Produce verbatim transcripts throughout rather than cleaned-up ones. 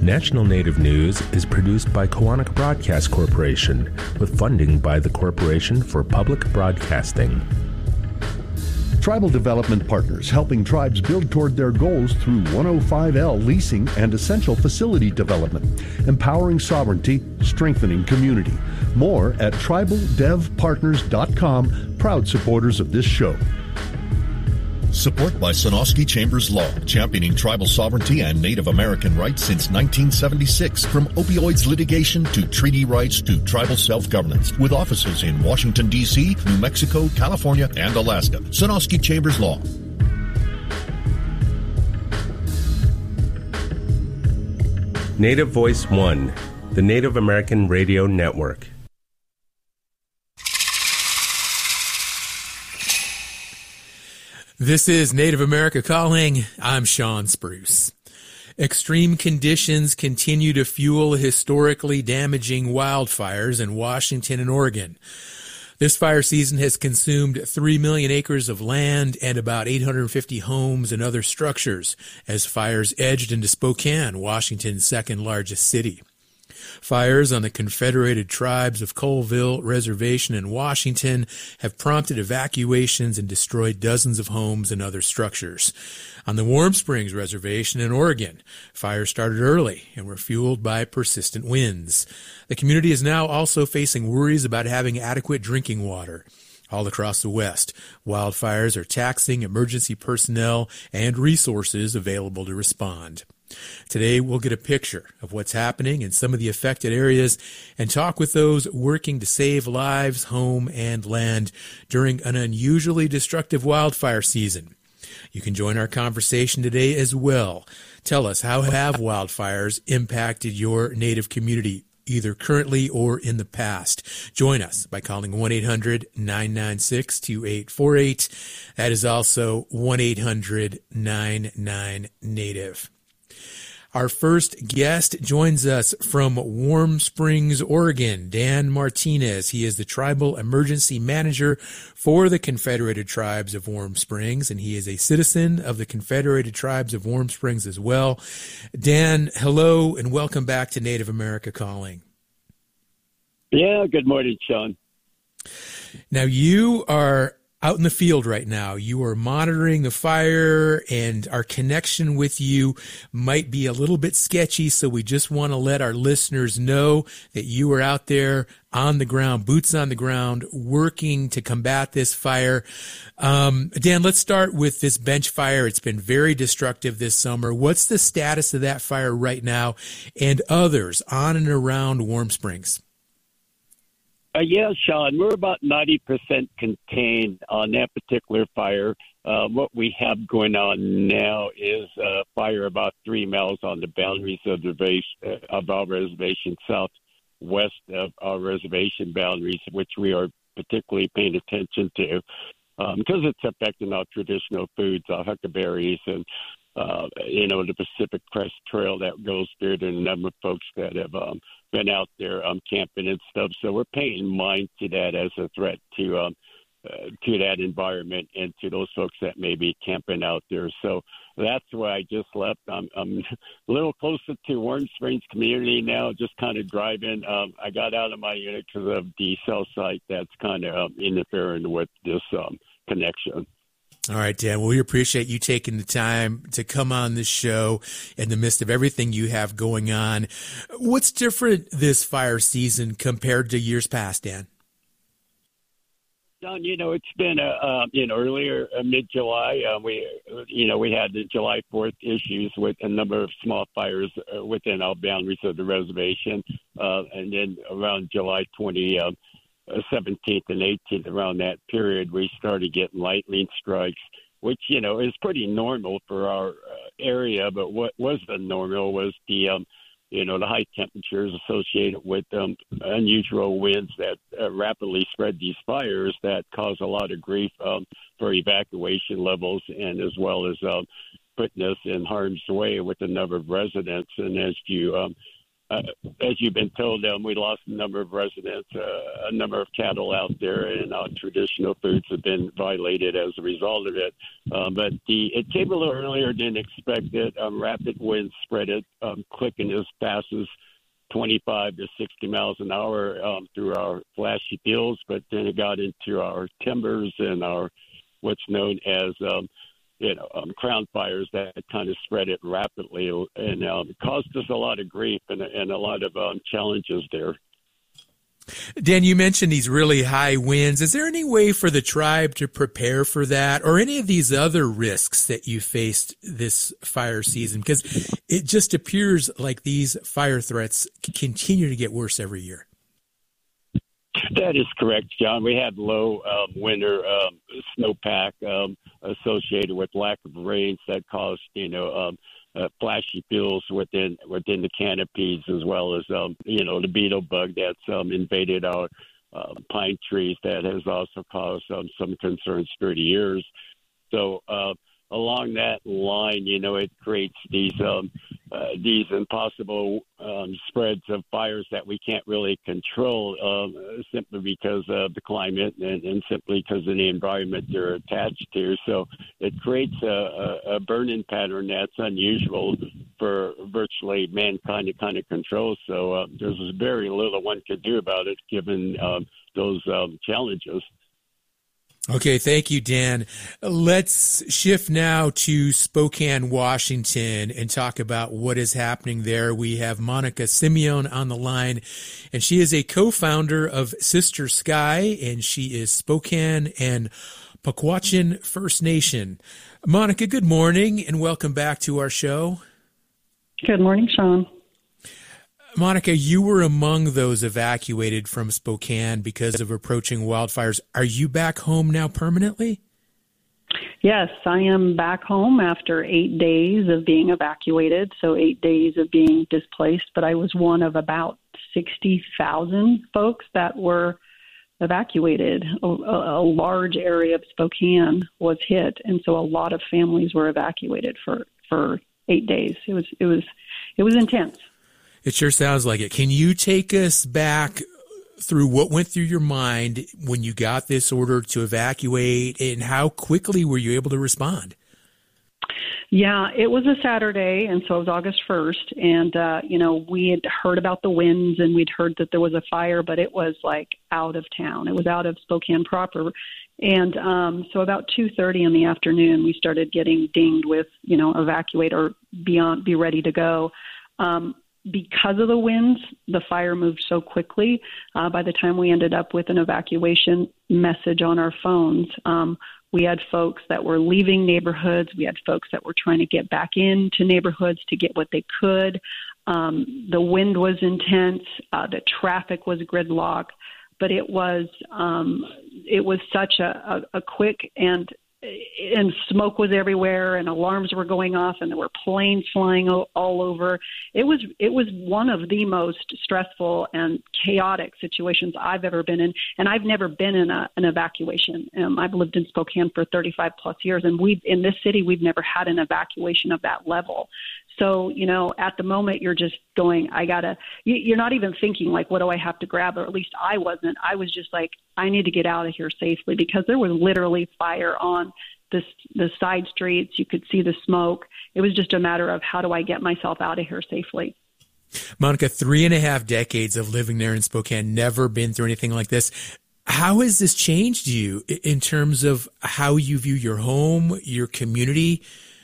National Native News is produced by Koahnic Broadcast Corporation with funding by the Corporation for Public Broadcasting. Tribal Development Partners, helping tribes build toward their goals through one oh five L leasing and essential facility development, empowering sovereignty, strengthening community. More at tribal dev partners dot com, proud supporters of this show. Support by Sonosky Chambers Law, championing tribal sovereignty and Native American rights since nineteen seventy-six. From opioids litigation to treaty rights to tribal self-governance. With offices in Washington, D C, New Mexico, California, and Alaska. Sonosky Chambers Law. Native Voice One, the Native American Radio Network. This is Native America Calling. I'm Sean Spruce. Extreme conditions continue to fuel historically damaging wildfires in Washington and Oregon. This fire season has consumed three million acres of land and about eight hundred fifty homes and other structures as fires edged into Spokane, Washington's second largest city. Fires on the Confederated Tribes of Colville Reservation in Washington have prompted evacuations and destroyed dozens of homes and other structures. On the Warm Springs Reservation in Oregon, fires started early and were fueled by persistent winds. The community is now also facing worries about having adequate drinking water. All across the West, wildfires are taxing emergency personnel and resources available to respond. Today, we'll get a picture of what's happening in some of the affected areas and talk with those working to save lives, home, and land during an unusually destructive wildfire season. You can join our conversation today as well. Tell us, how have wildfires impacted your Native community, either currently or in the past? Join us by calling one eight hundred nine nine six two eight four eight. That is also one eight hundred nine nine Native. Our first guest joins us from Warm Springs, Oregon, Dan Martinez. He is the Tribal Emergency Manager for the Confederated Tribes of Warm Springs, and he is a citizen of the Confederated Tribes of Warm Springs as well. Dan, hello, and welcome back to Native America Calling. Yeah, good morning, Sean. Now, you are out in the field right now. You are monitoring the fire, and our connection with you might be a little bit sketchy, so we just want to let our listeners know that you are out there on the ground, boots on the ground, working to combat this fire. Um, Dan, let's start with this bench fire. It's been very destructive this summer. What's the status of that fire right now and others on and around Warm Springs? Uh, yeah, Sean, we're about ninety percent contained on that particular fire. Uh, what we have going on now is uh, fire about three miles on the boundaries of, the base, uh, of our reservation, southwest of our reservation boundaries, which we are particularly paying attention to um, because it's affecting our traditional foods, our huckleberries, and, uh, you know, the Pacific Crest Trail that goes through. There are a number of folks that have um, been out there um, camping and stuff. So we're paying mind to that as a threat to um, uh, to that environment and to those folks that may be camping out there. So that's where I just left. I'm, I'm a little closer to Warm Springs community now, just kind of driving. Um, I got out of my unit because of the cell site that's kind of um, interfering with this um, connection. All right, Dan. Well, we appreciate you taking the time to come on this show in the midst of everything you have going on. What's different this fire season compared to years past, Dan? Don, you know, it's been, uh, uh, you know, earlier, uh, mid-July, uh, we, you know, we had the July fourth issues with a number of small fires uh, within our boundaries of the reservation. Uh, and then around July twentieth, uh, Uh, seventeenth and eighteenth, around that period, we started getting lightning strikes, which, you know, is pretty normal for our uh, area. But what was abnormal was the, um, you know, the high temperatures associated with um, unusual winds that uh, rapidly spread these fires that cause a lot of grief um, for evacuation levels, and as well as um, putting us in harm's way with a number of residents. And as you um, uh, as you've been told, um, we lost a number of residents, uh, a number of cattle out there, and our traditional foods have been violated as a result of it. Um, but the it came a little earlier than expected. Um, rapid winds spread it, um, clicking as fast as twenty-five to sixty miles an hour um, through our flashy fields, but then it got into our timbers and our what's known as um, you know um, crown fires that kind of spread it rapidly, and um, it caused us a lot of grief and, and a lot of um, challenges there. Dan, you mentioned these really high winds. Is there any way for the tribe to prepare for that, or any of these other risks that you faced this fire season? Because it just appears like these fire threats continue to get worse every year. That is correct, John. We had low um, winter um, snowpack um, associated with lack of rains that caused, you know, um, Uh, flashy fields within within the canopies, as well as um, you know the beetle bug that's um, invaded our uh, pine trees. That has also caused um, some concerns through the years. So uh, along that line, you know, it creates these um, uh, these impossible um, spreads of fires that we can't really control, um, simply because of the climate and, and simply because of the environment they're attached to. So it creates a, a, a burning pattern that's unusual for virtually mankind to kind of control. So uh, there's very little one could do about it, given um, those um, challenges. Okay, thank you, Dan. Let's shift now to Spokane, Washington, and talk about what is happening there. We have Monica Simeon on the line, and she is a co-founder of Sister Sky, and she is Spokane and Pakwachin First Nation. Monica, good morning, and welcome back to our show. Good morning, Sean. Monica, you were among those evacuated from Spokane because of approaching wildfires. Are you back home now permanently? Yes, I am back home after eight days of being evacuated, so eight days of being displaced, but I was one of about sixty thousand folks that were evacuated. A, a large area of Spokane was hit, and so a lot of families were evacuated for, for eight days. It was it was it was intense. It sure sounds like it. Can you take us back through what went through your mind when you got this order to evacuate, and how quickly were you able to respond? Yeah, it was a Saturday, and so it was August first, and, uh, you know, we had heard about the winds, and we'd heard that there was a fire, but it was, like, out of town. It was out of Spokane proper, and um, so about two thirty in the afternoon, we started getting dinged with, you know, evacuate or be, on, be ready to go. Um Because of the winds, the fire moved so quickly. Uh, by the time we ended up with an evacuation message on our phones, um, we had folks that were leaving neighborhoods. We had folks that were trying to get back into neighborhoods to get what they could. Um, the wind was intense. Uh, the traffic was gridlock. But it was um, it was such a, a, a quick and and smoke was everywhere, and alarms were going off, and there were planes flying o- all over. It was it was one of the most stressful and chaotic situations I've ever been in, and I've never been in a, an evacuation. Um, I've lived in Spokane for thirty-five plus years, and we in this city we've never had an evacuation of that level. So, you know, at the moment you're just going, I gotta. You, you're not even thinking like, what do I have to grab? Or at least I wasn't. I was just like, I need to get out of here safely, because there was literally fire on this, the side streets. You could see the smoke. It was just a matter of, how do I get myself out of here safely? Monica, three and a half decades of living there in Spokane, never been through anything like this. How has this changed you in terms of how you view your home, your community?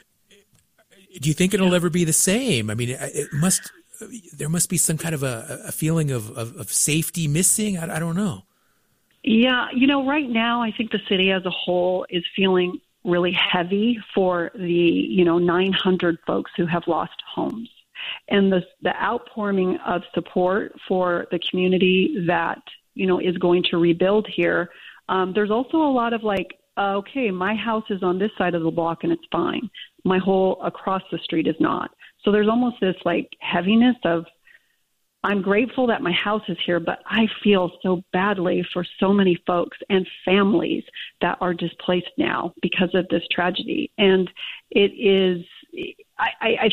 Do you think it'll ever be the same? I mean, it must. There must be some kind of a, a feeling of, of, of safety missing. I, I don't know. Yeah, you know, right now I think the city as a whole is feeling really heavy for the, you know, nine hundred folks who have lost homes. And the the outpouring of support for the community that, you know, is going to rebuild here. Um, there's also a lot of like, uh, okay, my house is on this side of the block and it's fine. My whole across the street is not. So there's almost this like heaviness of, I'm grateful that my house is here, but I feel so badly for so many folks and families that are displaced now because of this tragedy. And it is, I, I think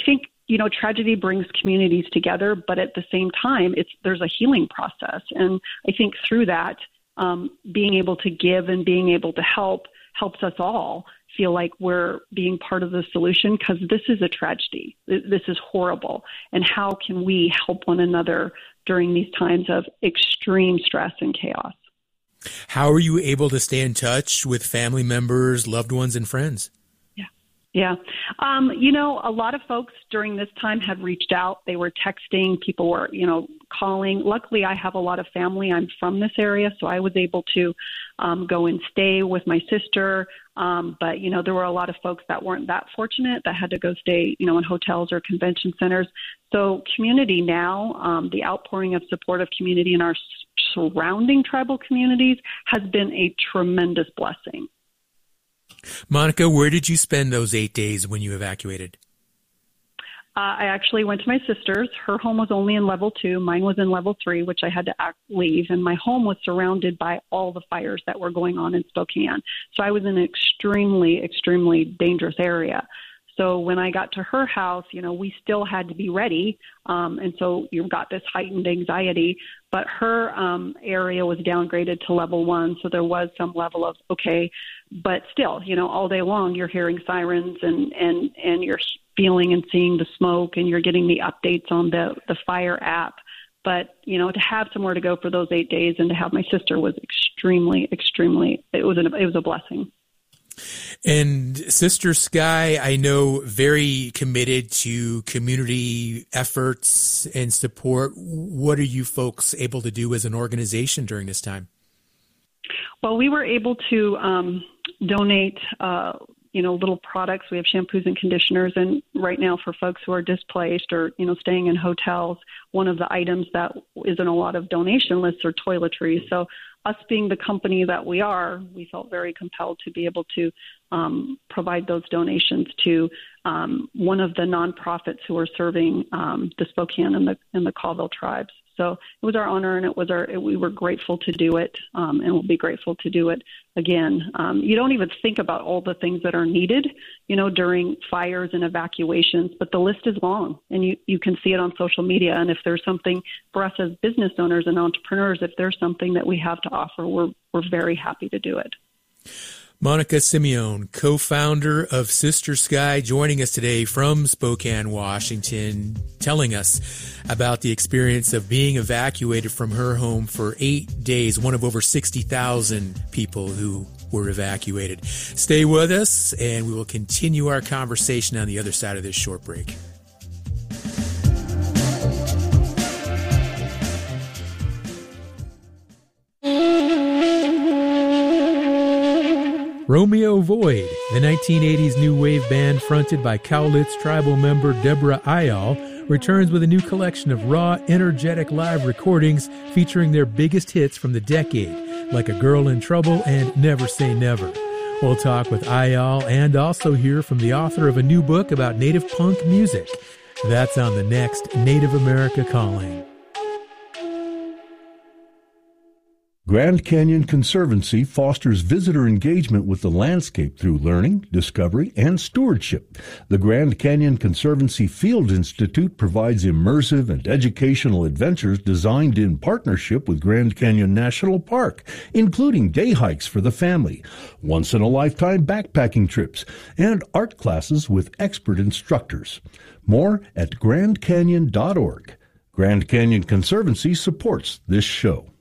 you know, tragedy brings communities together, but at the same time, it's there's a healing process. And I think through that, um, being able to give and being able to help helps us all feel like we're being part of the solution, because this is a tragedy. This is horrible. And how can we help one another during these times of extreme stress and chaos? How are you able to stay in touch with family members, loved ones, and friends? Yeah. Um, you know, a lot of folks during this time had reached out. They were texting. People were, you know, calling. Luckily, I have a lot of family. I'm from this area, so I was able to um, go and stay with my sister. Um, but, you know, there were a lot of folks that weren't that fortunate that had to go stay, you know, in hotels or convention centers. So community now, um, the outpouring of supportive community in our surrounding tribal communities has been a tremendous blessing. Monica, where did you spend those eight days when you evacuated? Uh, I actually went to my sister's. Her home was only in level two. Mine was in level three, which I had to act, leave. And my home was surrounded by all the fires that were going on in Spokane. So I was in an extremely, extremely dangerous area. So when I got to her house, you know, we still had to be ready. Um, and so you've got this heightened anxiety. But her um, area was downgraded to level one. So there was some level of, okay, but still, you know, all day long you're hearing sirens and, and, and you're feeling and seeing the smoke, and you're getting the updates on the, the fire app. But, you know, to have somewhere to go for those eight days and to have my sister was extremely, extremely, it was, an, it was a blessing. And Sister Sky, I know, very committed to community efforts and support. What are you folks able to do as an organization during this time? Well, we were able to um, donate, uh, you know, little products. We have shampoos and conditioners. And right now for folks who are displaced or, you know, staying in hotels, one of the items that is in a lot of donation lists are toiletries. So us being the company that we are, we felt very compelled to be able to um, provide those donations to um, one of the nonprofits who are serving um, the Spokane and the and the Colville tribes. So it was our honor, and it was our. It, we were grateful to do it, um, and we'll be grateful to do it again. Um, you don't even think about all the things that are needed, you know, during fires and evacuations, but the list is long, and you, you can see it on social media. And if there's something for us as business owners and entrepreneurs, if there's something that we have to offer, we're we're very happy to do it. Monica Simeone, co-founder of Sister Sky, joining us today from Spokane, Washington, telling us about the experience of being evacuated from her home for eight days, one of over sixty thousand people who were evacuated. Stay with us, and we will continue our conversation on the other side of this short break. Romeo Void, the nineteen eighties new wave band fronted by Cowlitz tribal member Deborah Ayal, returns with a new collection of raw, energetic live recordings featuring their biggest hits from the decade, like A Girl in Trouble and Never Say Never. We'll talk with Ayal and also hear from the author of a new book about Native punk music. That's on the next Native America Calling. Grand Canyon Conservancy fosters visitor engagement with the landscape through learning, discovery, and stewardship. The Grand Canyon Conservancy Field Institute provides immersive and educational adventures designed in partnership with Grand Canyon National Park, including day hikes for the family, once-in-a-lifetime backpacking trips, and art classes with expert instructors. More at grand canyon dot org. Grand Canyon Conservancy supports this show.